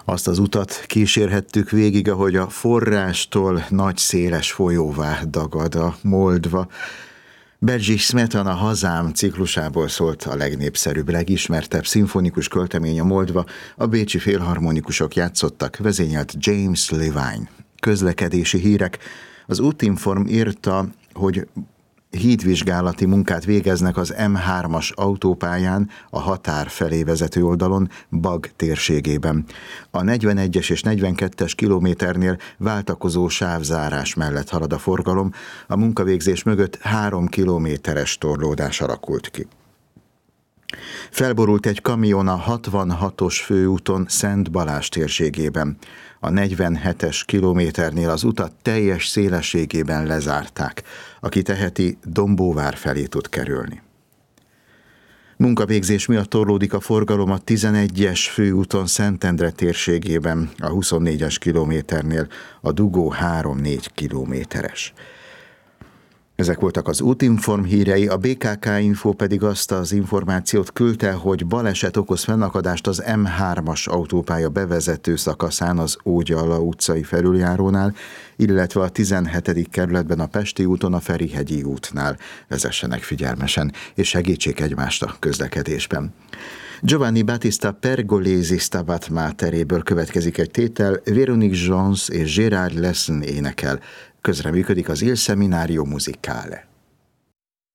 Azt az utat kísérhettük végig, ahogy a forrástól nagy széles folyóvá dagad a Moldva. Bedřich Smetana Hazám ciklusából szólt a legnépszerűbb, legismertebb szimfonikus költemény a Moldva, a bécsi félharmonikusok játszottak, vezényelt James Levine. Közlekedési hírek. Az Útinform írta, hogy hídvizsgálati munkát végeznek az M3-as autópályán a határ felé vezető oldalon, Bag térségében. A 41-es és 42-es kilométernél váltakozó sávzárás mellett halad a forgalom, a munkavégzés mögött 3 kilométeres torlódás alakult ki. Felborult egy kamion a 66-os főúton Szent Balázs térségében. A 47-es kilométernél az utat teljes szélességében lezárták. Aki teheti, Dombóvár felé tud kerülni. Munkavégzés miatt torlódik a forgalom a 11-es főúton Szentendre térségében, a 24-es kilométernél a dugó 3-4 kilométeres. Ezek voltak az Útinform hírei, a BKK Info pedig azt az információt küldte, hogy baleset okoz fennakadást az M3-as autópálya bevezető szakaszán az Ógyalla utcai felüljárónál, illetve a 17. kerületben a Pesti úton a Ferihegyi útnál. Vezessenek figyelmesen, és segítsék egymást a közlekedésben. Giovanni Battista Pergolesi Stabat Materéből következik egy tétel, Véronique Jones és Gérard Lessen énekel. Közreműködik az Il Seminario Musicale.